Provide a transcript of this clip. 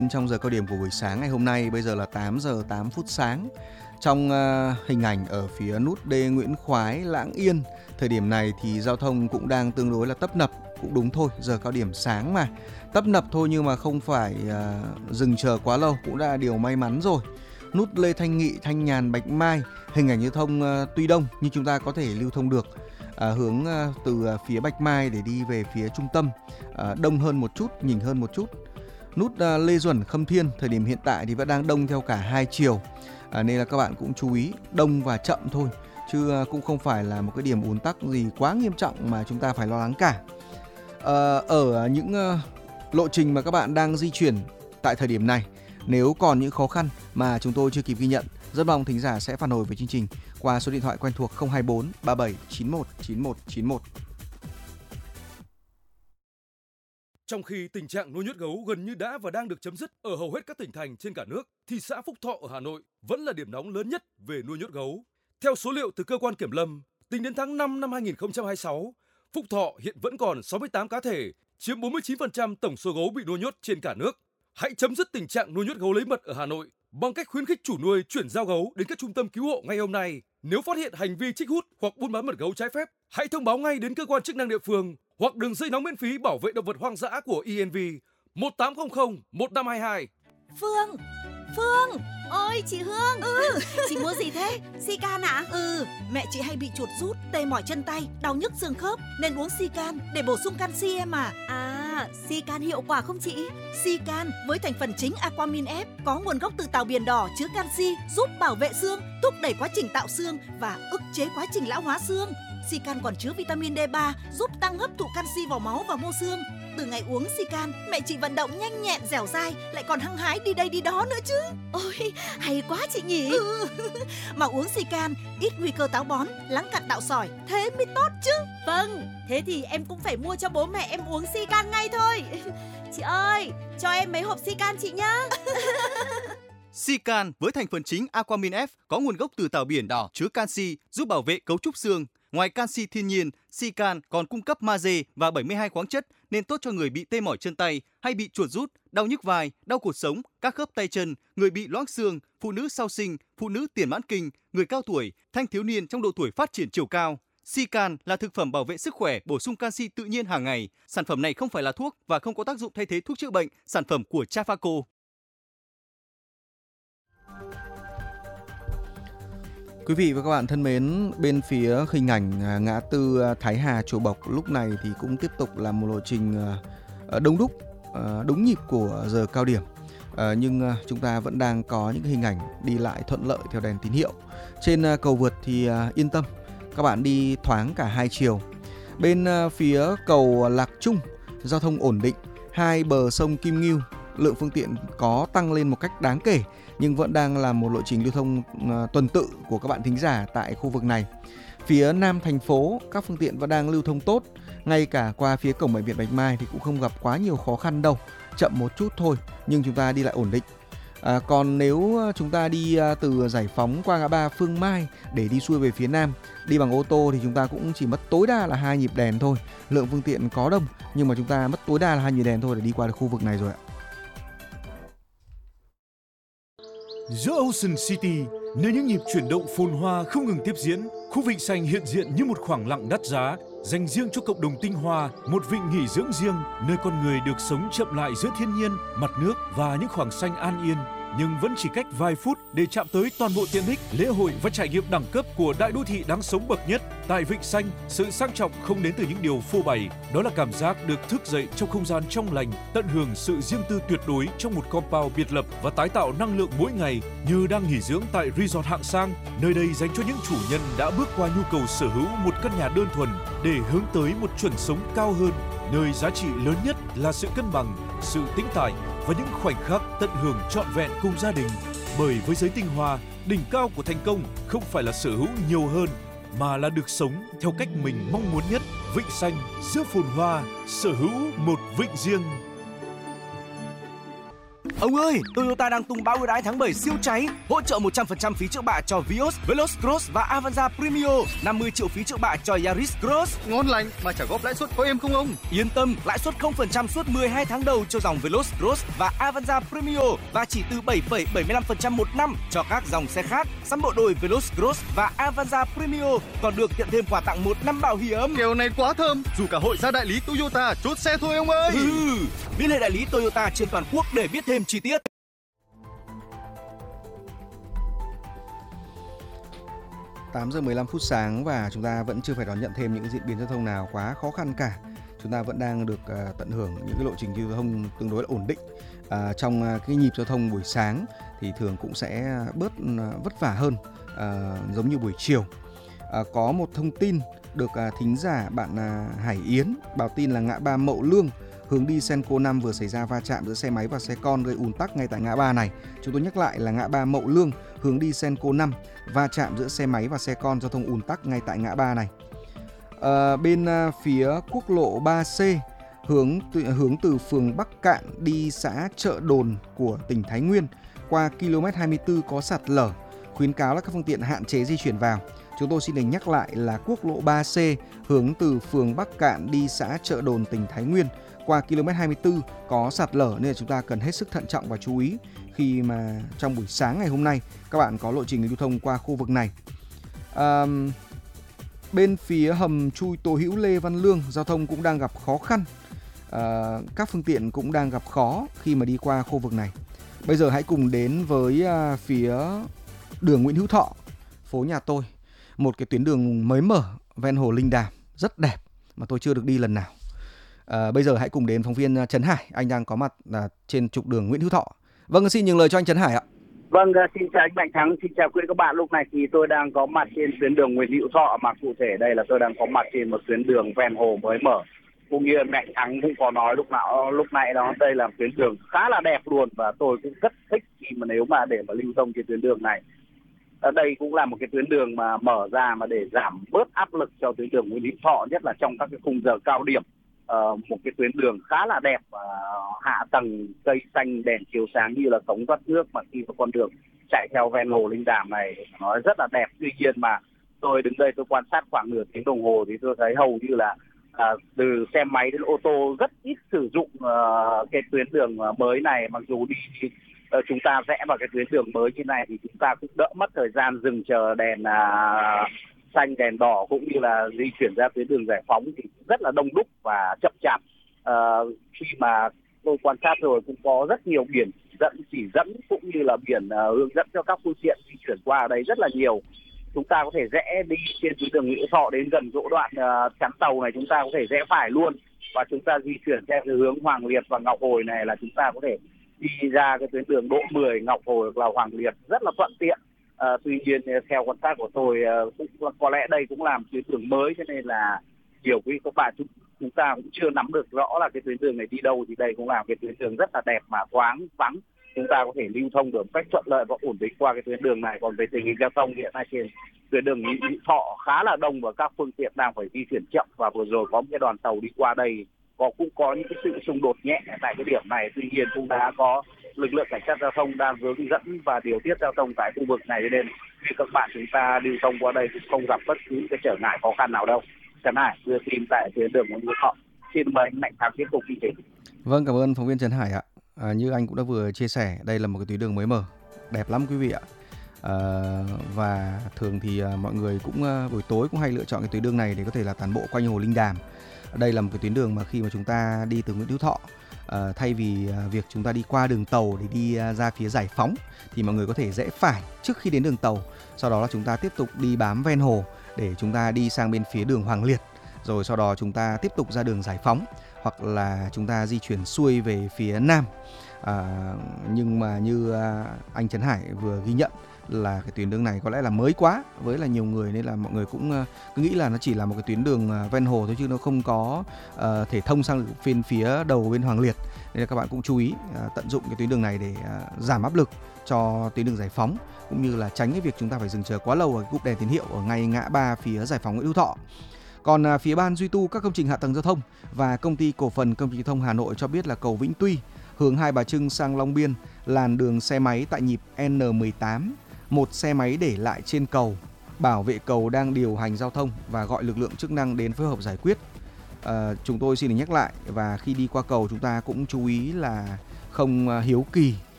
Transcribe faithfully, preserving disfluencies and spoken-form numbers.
Trong giờ cao điểm của buổi sáng ngày hôm nay, bây giờ là tám giờ tám phút sáng. Trong uh, hình ảnh ở phía nút đê Nguyễn Khoái, Lạng Yên, thời điểm này thì giao thông cũng đang tương đối là tấp nập. Cũng đúng thôi, giờ cao điểm sáng mà. Tấp nập thôi nhưng mà không phải uh, dừng chờ quá lâu, cũng đã là điều may mắn rồi. Nút Lê Thanh Nghị, Thanh Nhàn, Bạch Mai, hình ảnh giao thông uh, tuy đông nhưng chúng ta có thể lưu thông được. À, hướng uh, từ uh, phía Bạch Mai để đi về phía trung tâm, uh, đông hơn một chút, nhỉnh hơn một chút. Nút uh, Lê Duẩn, Khâm Thiên, thời điểm hiện tại thì vẫn đang đông theo cả hai chiều, à, nên là các bạn cũng chú ý, đông và chậm thôi, chứ uh, cũng không phải là một cái điểm ùn tắc gì quá nghiêm trọng mà chúng ta phải lo lắng cả. À, ở những uh, lộ trình mà các bạn đang di chuyển tại thời điểm này, nếu còn những khó khăn mà chúng tôi chưa kịp ghi nhận, rất mong thính giả sẽ phản hồi với chương trình qua số điện thoại quen thuộc không hai bốn ba bảy chín một chín một chín một. Trong khi tình trạng nuôi nhốt gấu gần như đã và đang được chấm dứt ở hầu hết các tỉnh thành trên cả nước, thì xã Phúc Thọ ở Hà Nội vẫn là điểm nóng lớn nhất về nuôi nhốt gấu. Theo số liệu từ cơ quan kiểm lâm, tính đến tháng năm năm hai nghìn không trăm hai mươi sáu, Phúc Thọ hiện vẫn còn sáu mươi tám cá thể, chiếm bốn mươi chín phần trăm tổng số gấu bị nuôi nhốt trên cả nước. Hãy chấm dứt tình trạng nuôi nhốt gấu lấy mật ở Hà Nội bằng cách khuyến khích chủ nuôi chuyển giao gấu đến các trung tâm cứu hộ ngay hôm nay. Nếu phát hiện hành vi trích hút hoặc buôn bán mật gấu trái phép, hãy thông báo ngay đến cơ quan chức năng địa phương hoặc đường dây nóng miễn phí bảo vệ động vật hoang dã của i en vê một tám không không một năm hai hai. Phương, Phương, ôi chị Hương. Ừ, chị mua gì thế? Sican ạ? Ừ, mẹ chị hay bị chuột rút, tê mỏi chân tay, đau nhức xương khớp nên uống Sican để bổ sung canxi em à. À, Sican hiệu quả không chị? Sican với thành phần chính Aquamin F có nguồn gốc từ tàu biển đỏ, chứa canxi, giúp bảo vệ xương, thúc đẩy quá trình tạo xương và ức chế quá trình lão hóa xương. Sican còn chứa vitamin đê ba, giúp tăng hấp thụ canxi vào máu và mô xương. Từ ngày uống Sican, mẹ chị vận động nhanh nhẹn, dẻo dai, lại còn hăng hái đi đây đi đó nữa chứ. Ôi, hay quá chị nhỉ. Ừ. Mà uống Sican ít nguy cơ táo bón, lắng cặn tạo sỏi, thế mới tốt chứ. Vâng, thế thì em cũng phải mua cho bố mẹ em uống Sican ngay thôi. Chị ơi, cho em mấy hộp Sican chị nhá. Sican với thành phần chính Aquamin F có nguồn gốc từ tàu biển đỏ, chứa canxi, giúp bảo vệ cấu trúc xương. Ngoài canxi thiên nhiên, Sican còn cung cấp magie và bảy mươi hai khoáng chất nên tốt cho người bị tê mỏi chân tay hay bị chuột rút, đau nhức vai, đau cột sống, các khớp tay chân, người bị loãng xương, phụ nữ sau sinh, phụ nữ tiền mãn kinh, người cao tuổi, thanh thiếu niên trong độ tuổi phát triển chiều cao. Sican là thực phẩm bảo vệ sức khỏe, bổ sung canxi tự nhiên hàng ngày. Sản phẩm này không phải là thuốc và không có tác dụng thay thế thuốc chữa bệnh, sản phẩm của Trafaco. Quý vị và các bạn thân mến, bên phía hình ảnh ngã tư Thái Hà Chùa Bộc lúc này thì cũng tiếp tục là một lộ trình đông đúc, đúng nhịp của giờ cao điểm. Nhưng chúng ta vẫn đang có những hình ảnh đi lại thuận lợi theo đèn tín hiệu. Trên cầu vượt thì yên tâm, các bạn đi thoáng cả hai chiều. Bên phía cầu Lạc Trung, giao thông ổn định, hai bờ sông Kim Ngưu, lượng phương tiện có tăng lên một cách đáng kể, nhưng vẫn đang là một lộ trình lưu thông uh, tuần tự của các bạn thính giả tại khu vực này. Phía nam thành phố, các phương tiện vẫn đang lưu thông tốt, ngay cả qua phía cổng bệnh viện Bạch Mai thì cũng không gặp quá nhiều khó khăn đâu, chậm một chút thôi, nhưng chúng ta đi lại ổn định. À, còn nếu chúng ta đi uh, từ Giải Phóng qua ngã ba Phương Mai để đi xuôi về phía nam, đi bằng ô tô thì chúng ta cũng chỉ mất tối đa là hai nhịp đèn thôi. Lượng phương tiện có đông, nhưng mà chúng ta mất tối đa là hai nhịp đèn thôi để đi qua được khu vực này rồi ạ. Giữa Ocean City, nơi những nhịp chuyển động phồn hoa không ngừng tiếp diễn, khu Vịnh Xanh hiện diện như một khoảng lặng đắt giá, dành riêng cho cộng đồng tinh hoa, một vịnh nghỉ dưỡng riêng, nơi con người được sống chậm lại giữa thiên nhiên, mặt nước và những khoảng xanh an yên. Nhưng vẫn chỉ cách vài phút để chạm tới toàn bộ tiện ích, lễ hội và trải nghiệm đẳng cấp của đại đô thị đáng sống bậc nhất. Tại Vịnh Xanh, sự sang trọng không đến từ những điều phô bày, đó là cảm giác được thức dậy trong không gian trong lành, tận hưởng sự riêng tư tuyệt đối trong một compound biệt lập và tái tạo năng lượng mỗi ngày như đang nghỉ dưỡng tại resort hạng sang. Nơi đây dành cho những chủ nhân đã bước qua nhu cầu sở hữu một căn nhà đơn thuần để hướng tới một chuẩn sống cao hơn, nơi giá trị lớn nhất là sự cân bằng, sự tĩnh tại và những khoảnh khắc tận hưởng trọn vẹn cùng gia đình. Bởi với giới tinh hoa, đỉnh cao của thành công không phải là sở hữu nhiều hơn, mà là được sống theo cách mình mong muốn nhất. Vịnh Xanh giữa phồn hoa, sở hữu một vịnh riêng. Ông ơi, Toyota đang tung bão ưu đãi tháng bảy siêu cháy, hỗ trợ một trăm phần trăm phí trước bạ cho Vios, Veloz Cross và Avanza Premio, năm mươi triệu phí trước bạ cho Yaris Cross. Ngon lành, mà trả góp lãi suất có êm không ông? Yên tâm, lãi suất không phần trăm suốt mười hai tháng đầu cho dòng Veloz Cross và Avanza Premio và chỉ từ bảy phẩy bảy mươi lăm phần trăm một năm cho các dòng xe khác. Sắm bộ đôi Veloz Cross và Avanza Premio còn được nhận thêm quà tặng một năm bảo hiểm. Kèo này quá thơm, dù cả hội ra đại lý Toyota chốt xe thôi ông ơi. Ừ, liên hệ đại lý Toyota trên toàn quốc để biết thêm chi tiết. tám giờ mười lăm phút sáng và chúng ta vẫn chưa phải đón nhận thêm những diễn biến giao thông nào quá khó khăn cả. Chúng ta vẫn đang được uh, tận hưởng những cái lộ trình giao thông tương đối là ổn định. Uh, trong uh, cái nhịp giao thông buổi sáng thì thường cũng sẽ bớt uh, vất vả hơn, uh, giống như buổi chiều. Uh, có một thông tin được uh, thính giả bạn uh, Hải Yến báo tin là ngã ba Mậu Lương hướng đi Senco năm vừa xảy ra va chạm giữa xe máy và xe con gây ùn tắc ngay tại ngã ba này. Chúng tôi nhắc lại là ngã ba Mậu Lương hướng đi Senco năm, va chạm giữa xe máy và xe con, giao thông ùn tắc ngay tại ngã ba này. À, bên uh, phía quốc lộ ba C hướng từ, hướng từ phường Bắc Cạn đi xã Chợ Đồn của tỉnh Thái Nguyên qua ki lô mét hai mươi tư có sạt lở, khuyến cáo là các phương tiện hạn chế di chuyển vào. Chúng tôi xin được nhắc lại là quốc lộ ba C hướng từ phường Bắc Cạn đi xã Chợ Đồn tỉnh Thái Nguyên qua ki lô mét hai mươi tư có sạt lở, nên là chúng ta cần hết sức thận trọng và chú ý khi mà trong buổi sáng ngày hôm nay các bạn có lộ trình lưu thông qua khu vực này. À, bên phía hầm chui Tô Hữu Lê Văn Lương, giao thông cũng đang gặp khó khăn. À, các phương tiện cũng đang gặp khó khi mà đi qua khu vực này. Bây giờ hãy cùng đến với à, phía đường Nguyễn Hữu Thọ, phố nhà tôi, một cái tuyến đường mới mở ven hồ Linh Đàm rất đẹp mà tôi chưa được đi lần nào. À, bây giờ hãy cùng đến phóng viên Trấn Hải, anh đang có mặt à, trên trục đường Nguyễn Hữu Thọ. Vâng, xin nhường lời cho anh Trấn Hải ạ. Vâng, xin chào anh Mạnh Thắng, xin chào quý các bạn. Lúc này thì tôi đang có mặt trên tuyến đường Nguyễn Hữu Thọ, mà cụ thể đây là tôi đang có mặt trên một tuyến đường ven hồ mới mở. Cũng như Mạnh Thắng cũng có nói lúc nào lúc nãy đó, đây là tuyến đường khá là đẹp luôn, và tôi cũng rất thích khi mà nếu mà để mà lưu thông trên tuyến đường này. Ở đây cũng là một cái tuyến đường mà mở ra mà để giảm bớt áp lực cho tuyến đường Nguyễn Hữu Thọ, nhất là trong các cái khung giờ cao điểm. Uh, một cái tuyến đường khá là đẹp, và uh, hạ tầng cây xanh, đèn chiếu sáng như là cống thoát nước, mà khi có con đường chạy theo ven hồ Linh Đàm này nó rất là đẹp. Tuy nhiên mà tôi đứng đây tôi quan sát khoảng nửa tiếng đồng hồ thì tôi thấy hầu như là uh, từ xe máy đến ô tô rất ít sử dụng uh, cái tuyến đường mới này. Mặc dù đi, đi uh, chúng ta rẽ vào cái tuyến đường mới như này thì chúng ta cũng đỡ mất thời gian dừng chờ đèn uh, xanh, đèn đỏ, cũng như là di chuyển ra tuyến đường Giải Phóng thì rất là đông đúc và chậm chạp. À, khi mà tôi quan sát rồi cũng có rất nhiều biển dẫn chỉ dẫn cũng như là biển uh, hướng dẫn cho các phương tiện di chuyển qua ở đây rất là nhiều. Chúng ta có thể rẽ đi trên tuyến đường Nguyễn Hữu Thọ đến gần chỗ đoạn uh, chắn tàu này, chúng ta có thể rẽ phải luôn, và chúng ta di chuyển theo cái hướng Hoàng Liệt và Ngọc Hồi này là chúng ta có thể đi ra cái tuyến đường Đỗ Mười, Ngọc Hồi hoặc là Hoàng Liệt rất là thuận tiện. À, tuy nhiên theo quan sát của tôi cũng, có lẽ đây cũng là một tuyến đường mới, cho nên là nhiều quý các bạn chúng, chúng ta cũng chưa nắm được rõ là cái tuyến đường này đi đâu. Thì đây cũng là cái tuyến đường rất là đẹp mà thoáng vắng, chúng ta có thể lưu thông được một cách thuận lợi và ổn định qua cái tuyến đường này. Còn về tình hình giao thông hiện nay trên tuyến đường Nguyễn Hữu Thọ khá là đông và các phương tiện đang phải di chuyển chậm, và vừa rồi có một cái đoàn tàu đi qua đây có cũng có những cái sự xung đột nhẹ tại cái điểm này. Tuy nhiên cũng đã có lực lượng cảnh sát giao thông đang hướng dẫn và điều tiết giao thông tại khu vực này, nên khi các bạn chúng ta lưu thông qua đây cũng không gặp bất cứ cái trở ngại khó khăn nào đâu. Trần Hải đưa tin tại tuyến đường Nguyễn Hữu Thọ. Xin mời anh Mạnh Thắng tiếp tục chương trình. Vâng, cảm ơn phóng viên Trần Hải ạ. À, như anh cũng đã vừa chia sẻ, đây là một cái tuyến đường mới mở, đẹp lắm quý vị ạ. À, và thường thì uh, mọi người cũng uh, buổi tối cũng hay lựa chọn cái tuyến đường này để có thể là tản bộ quanh hồ Linh Đàm. Đây là một cái tuyến đường mà khi mà chúng ta đi từ Nguyễn Hữu Thọ, uh, thay vì uh, việc chúng ta đi qua đường tàu để đi uh, ra phía Giải Phóng, thì mọi người có thể rẽ phải trước khi đến đường tàu. Sau đó là chúng ta tiếp tục đi bám ven hồ để chúng ta đi sang bên phía đường Hoàng Liệt, rồi sau đó chúng ta tiếp tục ra đường Giải Phóng, hoặc là chúng ta di chuyển xuôi về phía Nam. À, nhưng mà như uh, anh Trấn Hải vừa ghi nhận là cái tuyến đường này có lẽ là mới quá với là nhiều người, nên là mọi người cũng uh, cứ nghĩ là nó chỉ là một cái tuyến đường uh, ven hồ thôi, chứ nó không có uh, thể thông sang bên phía đầu bên Hoàng Liệt. Nên là các bạn cũng chú ý uh, tận dụng cái tuyến đường này để uh, giảm áp lực cho tuyến đường Giải Phóng, cũng như là tránh cái việc chúng ta phải dừng chờ quá lâu ở cúp đèn tín hiệu ở ngay ngã ba phía Giải Phóng Nguyễn Hữu Thọ. Còn uh, phía ban duy tu các công trình hạ tầng giao thông và công ty cổ phần công trình giao thông Hà Nội cho biết là cầu Vĩnh Tuy hướng Hai Bà Trưng sang Long Biên, làn đường xe máy tại nhịp N mười tám. Một xe máy để lại trên cầu. Bảo vệ cầu đang điều hành giao thông và gọi lực lượng chức năng đến phối hợp giải quyết. À, chúng tôi xin được nhắc lại, và khi đi qua cầu chúng ta cũng chú ý là không hiếu kỳ